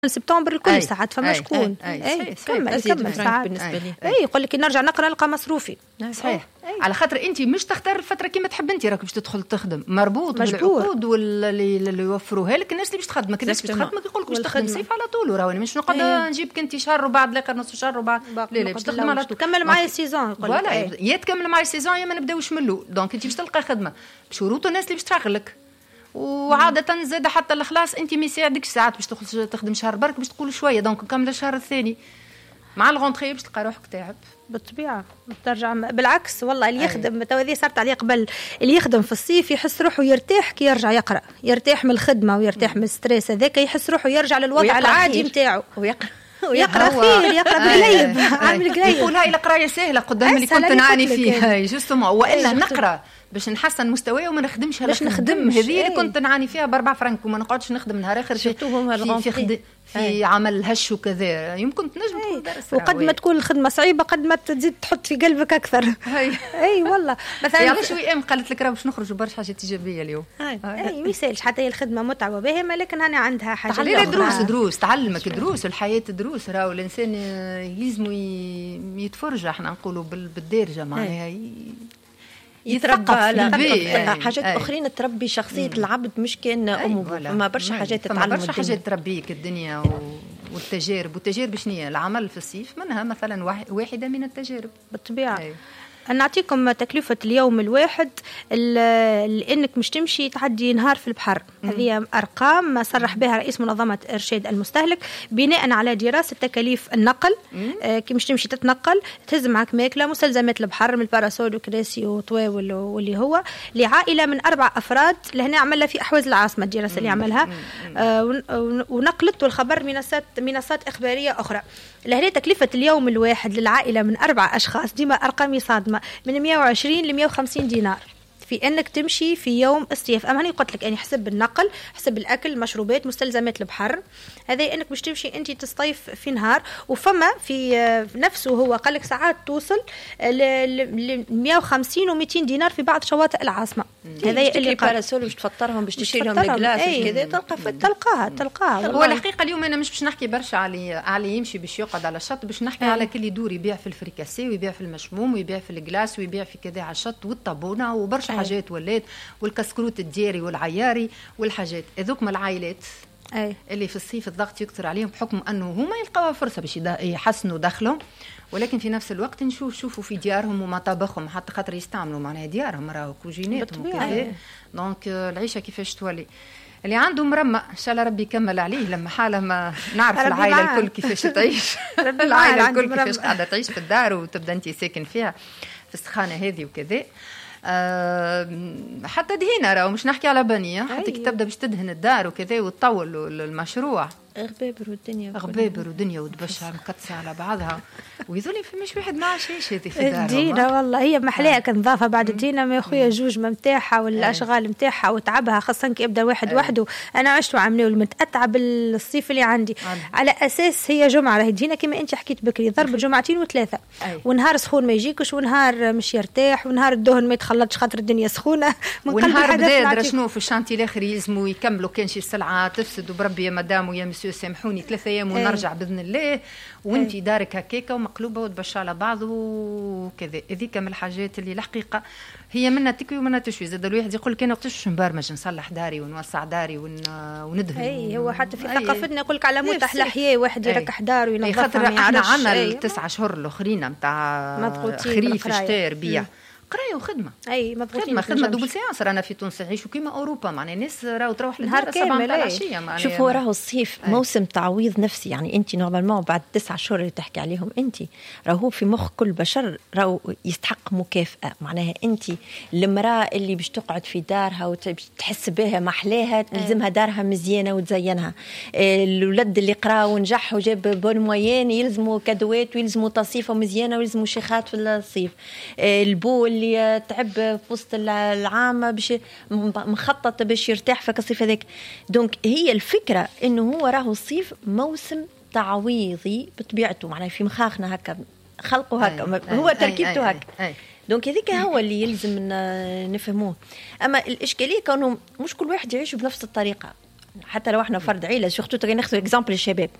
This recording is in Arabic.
سبتمبر الكل ساعات فما شكون كمل ساعات بالنسبه لي. يقول لك نرجع نقرا نلقى مصروفي. صحيح. على خاطر انت مش تختار الفتره كيما تحب، انت راك باش تدخل تخدم مربوط بالعقود اللي يوفروها لك الناس اللي باش تخدمك. الناس باش تخدمك يقول لك باش تخدم صيف على طول، وراني مش نقعد نجيبك انت شهر وبعد لاخر نص شهر وبعد لا باش تخدم على طول. كمل معايا السيزون يقول لك يا تكمل معايا السيزون يا ما نبداوش من الاول. دونك انت باش تلقى خدمه بشروط الناس اللي باش تشغلك، وعاده زاد حتى الخلاص انت ما يساعدكش ساعات باش تخدم شهر برك باش تقول شويه. دونك كمل الشهر الثاني مع الغونتري باش تلقى روحك تعب بالطبيعه ترجع. بالعكس والله اللي يخدم توذي صارت عليه قبل، اللي يخدم في الصيف يحس روحه يرتاح كي يرجع يقرا، يرتاح من الخدمه ويرتاح من الستريس هذاك، يحس روحه يرجع للوضع العادي نتاعو ويقرا خير يقرا بالقليب عامل قليب. يقول هاي القرايه سهله قدام اللي كنت نعاني فيها جوستومون، والا نقرا باش نحسن مستواي وما نخدمش باش نخدم هذه اللي كنت نعاني فيها ب4 فرنك وما نقعدش نخدم نهار اخر في عمل هش وكذا. يمكن تنجم تكون درس، وقد ما تكون الخدمه صعيبه قد ما تزيد تحط في قلبك اكثر. اي والله مثلا علاش ايام قالت لك راه باش نخرجوا برشا حاجات ايجابيه اليوم. اي ما يسالش حتى هي الخدمه متعبه باهيه، لكن انا عندها حاجه دروس تعلمك دروس الحياه دروس. راهو الانسان لازم يتفرج احنا نقولوا بالدارجه معناها يتربى على حاجات اخرين تربي شخصيه العبد مش كان امه. ما برشا حاجات تتعلم، برشا حاجات تربيك الدنيا والتجارب شنو هي العمل في الصيف منها مثلا واحده من التجارب بالطبيعه. نعطيكم تكلفة اليوم الواحد لأنك مش تمشي تعدي نهار في البحر. هذه أرقام صرح بها رئيس منظمة إرشاد المستهلك بناء على دراسة تكاليف النقل. كي مش تمشي تتنقل تهز معك ماكلة مستلزمات البحر من الباراسول وكراسي وطواول واللي هو لعائلة من 4 أفراد. لهنا عملها في أحواز العاصمة الدراسة اللي عملها ونقلت الخبر منصات إخبارية أخرى. لهنا تكلفة اليوم الواحد للعائلة من 4 أشخاص ديما أرقام صادمة من 120 ل 150 دينار في انك تمشي في يوم الصيف. اما هني قلت لك يعني حسب النقل حسب الاكل المشروبات مستلزمات البحر، هذا انك مش تمشي انت تصيف في نهار. وفما في نفسه هو قال لك ساعات توصل ل 150 و 200 دينار في بعض شواطئ العاصمه. هذا اللي باراسول باش تفطرهم باش تشري لهم الكلاس كذا تلقاها. هو الحقيقه اليوم انا مش باش نحكي برشا على يمشي باش يقعد على الشط، باش نحكي على كل يدور يبيع في الفريكاسي ويبيع في المشموم ويبيع في الكلاس ويبيع في كذا على الشط والطابونه وبرشا حاجات ولات والكسكروت الدياري والعياري والحاجات هذوك. من العائلات اللي في الصيف الضغط يكثر عليهم بحكم انه هما يلقاو فرصه باش يحسنوا دخلهم، ولكن في نفس الوقت شوفوا في ديارهم ومطابخهم حتى خاطر يستعملوا معناها ديارهم راهو كوجيناتهم وكذا. دونك العيشه كيفاش تولي. اللي عنده مرمى ان شاء الله ربي يكمل عليه لما حاله ما نعرف العائله الكل كيفاش تعيش العائله الكل كيفاش قاعده تعيش في الدار وتبدا انت ساكن فيها في السخانه هذه وكذا. حتى دهينا راهو مش نحكي على بنيه حتى كي تبدا باش تدهن الدار وكذا وتطول المشروع غبابر ودنيا وتبشها مكتسه على بعضها ويظل فماش واحد ما عايش هذه في داره. الدينا والله هي محلاها كنظافه بعد الدينا ما خويا جوج نتاعها والاشغال نتاعها وتعبها خاصه كي يبدا واحد وحده. انا عشت وعامله المتاتعب الصيف اللي عندي على اساس هي جمعه راهي تجينا كما انت حكيت بكري ضرب جمعتين و3 ونهار سخون ما يجيكش ونهار مش يرتاح ونهار الدهن ما يتخلطش خاطر الدنيا سخونه ونهار بدا شنو في الشانتي الاخر يلزموا يكملوا كان شي سلعه تفسد وبربي يا مدام ويا مسيو سامحوني 3 أيام ونرجع باذن الله وانت دارك هكاكا ومقلوبه وتبشى على بعض وكذا. هذيك من الحاجات اللي الحقيقه هي منها تكوي ومنها تشوي. زاد الواحد يقول كان وقتاش نبرمج نصلح داري ونوسع داري وندهن. هو حتى في ثقافتنا يقول لك على متاح الاحياء واحد يركح داره وينظفها. خاطر احنا عندنا ال9 اشهر الاخرين نتاع خريف شتاء ربيع قرايه وخدمه. خدمه دوبل سيانس. رانا في تونس نعيشوا كيما اوروبا معناها الناس راهو تروح نهار كامل العشيه معناها. شوفوا راهو الصيف موسم تعويض نفسي. يعني انت نورمالمون بعد 9 شهور اللي تحكي عليهم انت راهو في مخ كل بشر راهو يستحق مكافاه. معناها انت المراه اللي باش تقعد في دارها وتحس بها محلاها لازمها دارها مزيانه وتزينها. الولد اللي قرا ونجح وجاب بون موين يلزموا كادوات ويلزموا تصيفه مزيانه ويلزموا شيخات في الصيف. البو اللي تعب في وسط العام باش مخطط باش يرتاح في الصيف هذاك. دونك هي الفكره انه هو راهو الصيف موسم تعويضي بطبيعته. معناه في مخاخنا هكا خلقه هكا هو تركيبته هكا. دونك هذيك هو اللي يلزم نفهموه. اما الاشكاليه كونه مش كل واحد يعيش بنفس الطريقه. حتى لو احنا فرد عيله سورتو تري ناخذ اكزامبل الشباب